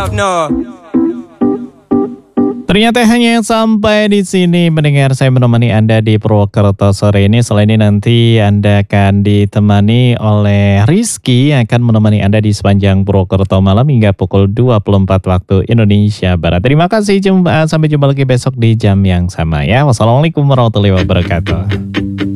Ternyata hanya sampai di sini mendengar saya menemani Anda di Purwokerto sore ini. Selain ini nanti Anda akan ditemani oleh Rizky yang akan menemani Anda di sepanjang Purwokerto malam hingga pukul 24 waktu Indonesia Barat. Terima kasih, sampai jumpa lagi besok di jam yang sama ya. Wassalamualaikum warahmatullahi wabarakatuh.